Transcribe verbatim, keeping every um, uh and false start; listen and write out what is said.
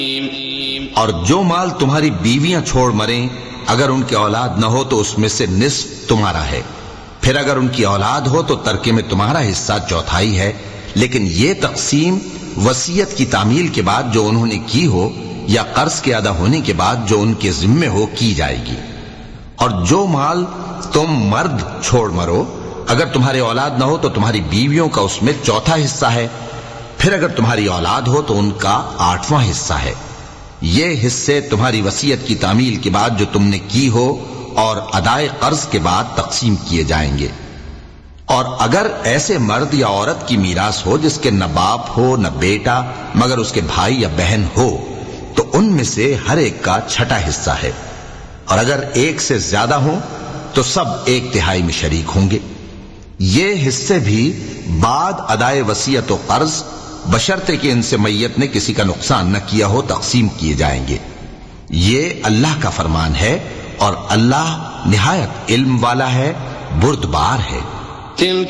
اور جو مال تمہاری بیویاں چھوڑ مریں اگر ان کی اولاد نہ ہو تو اس میں سے نصف تمہارا ہے، پھر اگر ان کی اولاد ہو تو ترکے میں تمہارا حصہ چوتھائی ہے، لیکن یہ تقسیم وصیت کی تعمیل کے بعد جو انہوں نے کی ہو یا قرض کے ادا ہونے کے بعد جو ان کے ذمے ہو کی جائے گی۔ اور جو مال تم مرد چھوڑ مرو اگر تمہاری اولاد نہ ہو تو تمہاری بیویوں کا اس میں چوتھا حصہ ہے، پھر اگر تمہاری اولاد ہو تو ان کا آٹھواں حصہ ہے۔ یہ حصے تمہاری وصیت کی تعمیل کے بعد جو تم نے کی ہو اور ادائے قرض کے بعد تقسیم کیے جائیں گے۔ اور اگر ایسے مرد یا عورت کی میراث ہو جس کے نہ باپ ہو نہ بیٹا مگر اس کے بھائی یا بہن ہو تو ان میں سے ہر ایک کا چھٹا حصہ ہے، اور اگر ایک سے زیادہ ہوں تو سب ایک تہائی میں شریک ہوں گے۔ یہ حصے بھی بعد ادائے وصیت و قرض بشرطے کہ ان سے میت نے کسی کا نقصان نہ کیا ہو تقسیم کیے جائیں گے۔ یہ اللہ کا فرمان ہے اور اللہ نہایت علم والا ہے، بردبار ہے۔ تلك